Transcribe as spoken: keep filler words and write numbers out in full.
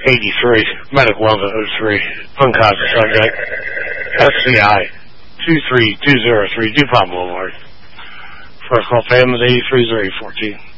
eighty-three, Medical Wellness oh three, unconscious subject, S C I two three two zero three, DuPont Boulevard. First call family eighty-three zero eight fourteen.